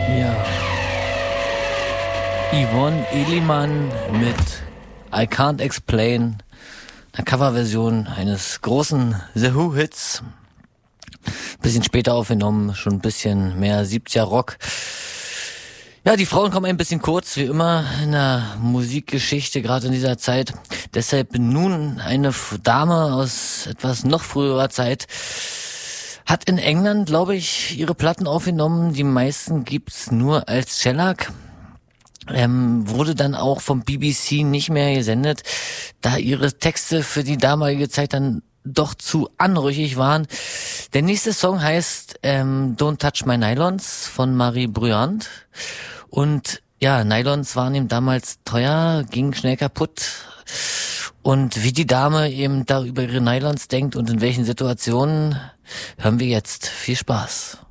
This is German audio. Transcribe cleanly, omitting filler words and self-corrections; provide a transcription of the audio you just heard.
Ja. Yvonne Elliman mit I Can't Explain, einer Coverversion eines großen The Who-Hits. Bisschen später aufgenommen, schon ein bisschen mehr 70er Rock. Ja, die Frauen kommen ein bisschen kurz, wie immer in der Musikgeschichte, gerade in dieser Zeit. Deshalb nun eine Dame aus etwas noch früherer Zeit. Hat in England, glaube ich, ihre Platten aufgenommen. Die meisten gibt's nur als Shellac. Wurde dann auch vom BBC nicht mehr gesendet, da ihre Texte für die damalige Zeit dann doch zu anrüchig waren. Der nächste Song heißt Don't Touch My Nylons von Marie Bruyant. Und ja, Nylons waren ihm damals teuer, gingen schnell kaputt. Und wie die Dame eben da über ihre Nylons denkt und in welchen Situationen, hören wir jetzt. Viel Spaß.